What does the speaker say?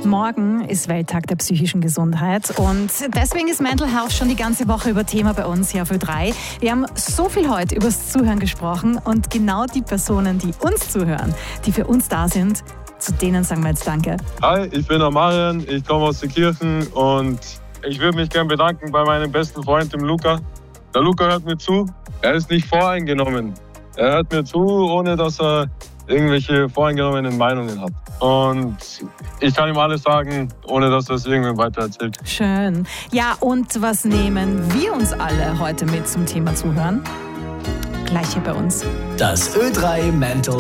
Morgen ist Welttag der psychischen Gesundheit und deswegen ist Mental Health schon die ganze Woche über Thema bei uns hier auf Ö3. Wir haben so viel heute übers Zuhören gesprochen und genau die Personen, die uns zuhören, die für uns da sind, zu denen sagen wir jetzt Danke. Hi, ich bin der Marian, ich komme aus den Kirchen und ich würde mich gerne bedanken bei meinem besten Freund, dem Luca. Der Luca hört mir zu, er ist nicht voreingenommen. Er hört mir zu, ohne dass er irgendwelche voreingenommenen Meinungen hat. Und ich kann ihm alles sagen, ohne dass er es irgendwem weiter erzählt. Schön. Ja, und was nehmen wir uns alle heute mit zum Thema Zuhören? Gleich hier bei uns. Das Ö3 Mental